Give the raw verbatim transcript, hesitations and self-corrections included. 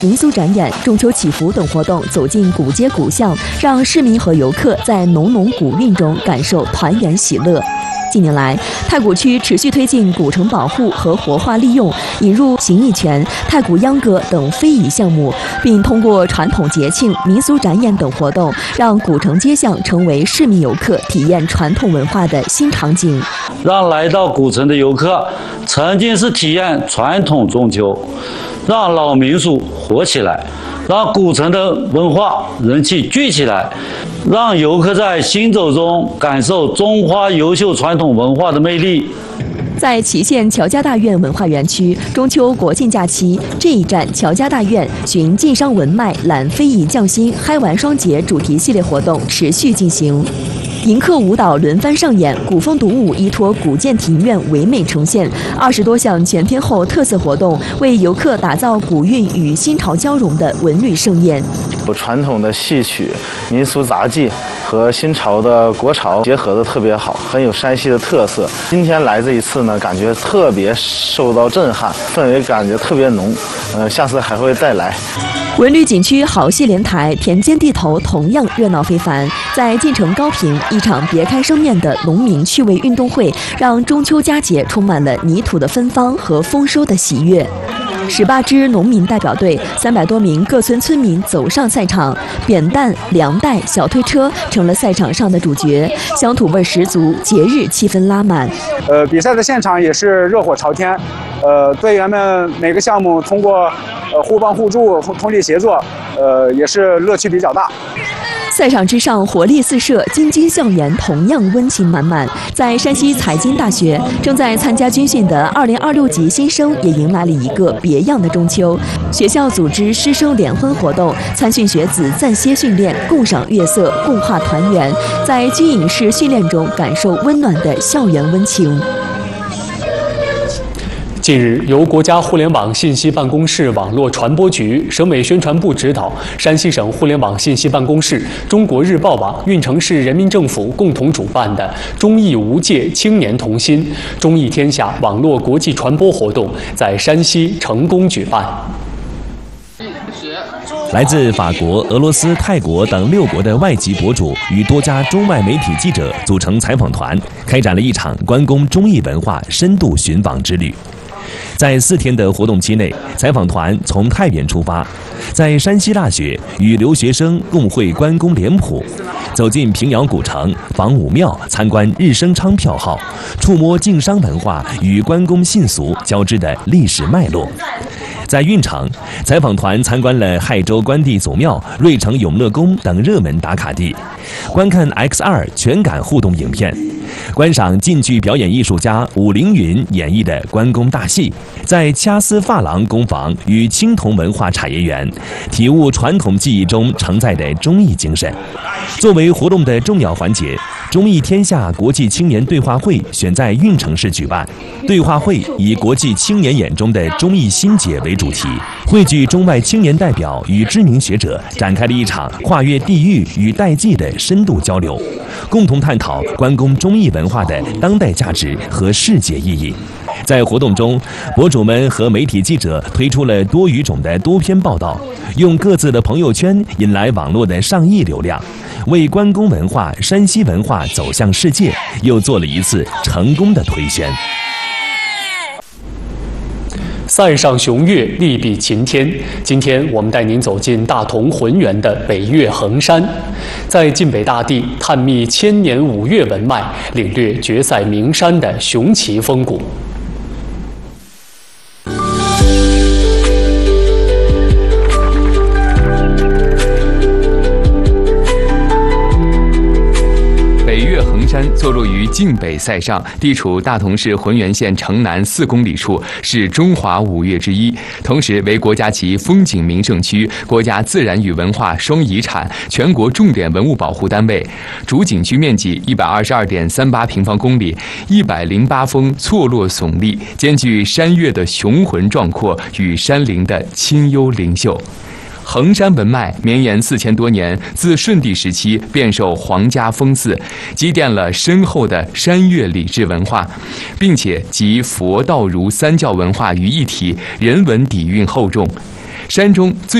民俗展演、中秋祈福等活动走进古街古巷，让市民和游客在浓浓古韵中感受团圆喜乐。近年来，太谷区持续推进古城保护和活化利用，引入形意拳、太谷秧歌等非遗项目，并通过传统节庆、民俗展演等活动，让古城街巷成为市民游客体验传统文化的新场景。 让来到古城的游客沉浸式体验传统中秋，让老民俗活起来，让古城的文化人气聚起来，让游客在行走中感受中华优秀传统文化的魅力。 在祁县乔家大院文化园区，中秋国庆假期这一站乔家大院寻晋商文脉、揽非遗匠心、嗨玩双节主题系列活动持续进行。迎客舞蹈轮番上演，古风独舞依托古建庭院唯美呈现，二十多项全天候特色活动为游客打造古韵与新潮交融的文旅盛宴。 有传统的戏曲、民俗杂技和新潮的国潮结合的特别好，很有山西的特色。今天来这一次呢，感觉特别受到震撼，氛围感觉特别浓，呃，下次还会再来。 文旅景区好戏连台，田间地头同样热闹非凡。在晋城高坪，一场别开生面的农民趣味运动会，让中秋佳节充满了泥土的芬芳和丰收的喜悦。十八支农民代表队，三百多名各村村民走上赛场，扁担、粮袋、小推车成了赛场上的主角，乡土味十足，节日气氛拉满。 呃，比赛的现场也是热火朝天，呃，队员们每个项目通过呃互帮互助、通力协作，呃，也是乐趣比较大。 赛场之上，活力四射，津津校园同样温情满满。在山西财经大学，正在参加军训的二零二六级新生也迎来了一个别样的中秋。学校组织师生联欢活动，参训学子暂歇训练，共赏月色，共话团圆，在军营式训练中感受温暖的校园温情。 近日，由国家互联网信息办公室网络传播局、省委宣传部指导，山西省互联网信息办公室、中国日报网、运城市人民政府共同主办的“忠义无界，青年同心，忠义天下”网络国际传播活动在山西成功举办。 来自法国、俄罗斯、泰国等六国的外籍博主与多家中外媒体记者组成采访团，开展了一场关公忠义文化深度寻访之旅。在四天的活动期内，采访团从太原出发，在山西大学与留学生共绘关公脸谱，走进平遥古城、访武庙，参观日升昌票号，触摸晋商文化与关公信俗交织的历史脉络。在运城，采访团参观了亥州关帝祖庙、芮城永乐宫等热门打卡地，观看 X 二 全感互动影片，观赏晋剧表演艺术家武凌云演绎的关公大戏，在掐丝发廊工坊与青铜文化产业园，体悟传统技艺中承载的忠义精神。作为活动的重要环节，忠义天下国际青年对话会选在运城市举办。对话会以国际青年眼中的忠义心结为主题，汇聚中外青年代表与知名学者，展开了一场跨越地域与代际的深度交流，共同探讨关公忠义文化的当代价值和世界意义。在活动中，博主们和媒体记者推出了多语种的多篇报道，用各自的朋友圈引来网络的上亿流量，为关公文化、山西文化走向世界又做了一次成功的推宣。 塞上雄岳，力比擎天。今天我们带您走进大同浑源的北岳衡山，在晋北大地探秘千年五岳文脉，领略绝塞名山的雄奇风骨。 坐落于晋北塞上，地处大同市浑源县城南四公里处，是中华五岳之一，同时为国家级风景名胜区、国家自然与文化双遗产、全国重点文物保护单位。主景区面积一百二十二点三八平方公里，一百零八峰错落耸立，兼具山岳的雄浑壮阔与山林的清幽灵秀。衡山文脉绵延四千多年，自舜帝时期便受皇家封祀，积淀了深厚的山岳礼制文化，并且集佛道儒三教文化于一体，人文底蕴厚重。 山中最